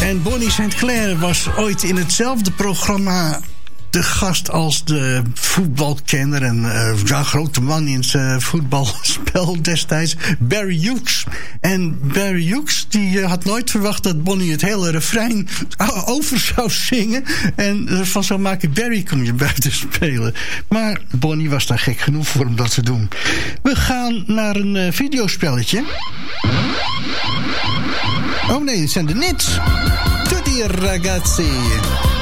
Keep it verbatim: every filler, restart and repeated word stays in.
En Bonnie Saint Clair was ooit in hetzelfde programma de gast als de voetbalkenner en uh, ja, grote man in het uh, voetbalspel destijds, Barry Hughes. En Barry Hughes die uh, had nooit verwacht dat Bonnie het hele refrein over zou zingen. En uh, van zo maak ik Barry kom je buiten spelen. Maar Bonnie was daar gek genoeg voor om dat te doen. We gaan naar een uh, videospelletje. Oh nee, het zijn de Nits. Tutti ragazzi.